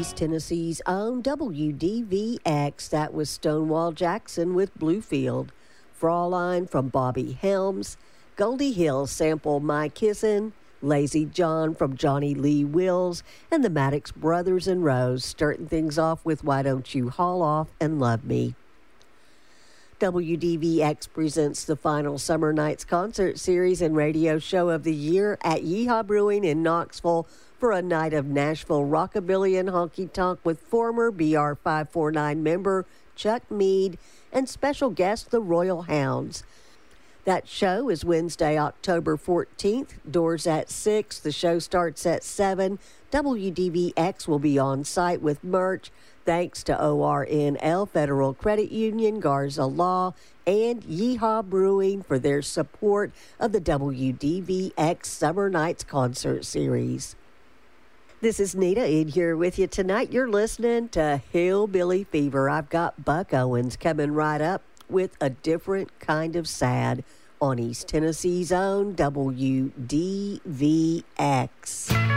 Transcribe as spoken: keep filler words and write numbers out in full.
East Tennessee's own W D V X. That was Stonewall Jackson with Bluefield. Fraulein from Bobby Helms. Goldie Hill sample My Kissin'. Lazy John from Johnny Lee Wills. And the Maddox Brothers and Rose starting things off with Why Don't You Haul Off and Love Me. W D V X presents the final Summer Nights concert series and radio show of the year at Yeehaw Brewing in Knoxville for a night of Nashville rockabilly and honky-tonk with former B R five forty-nine member Chuck Mead and special guest the Royal Hounds. That show is Wednesday, October fourteenth. Doors at six. The show starts at seven. W D V X will be on site with merch. Thanks to O R N L Federal Credit Union, Garza Law, and Yeehaw Brewing for their support of the W D V X Summer Nights Concert Series. This is Nita in here with you tonight. You're listening to Hillbilly Fever. I've got Buck Owens coming right up with a different kind of sad on East Tennessee's own W D V X.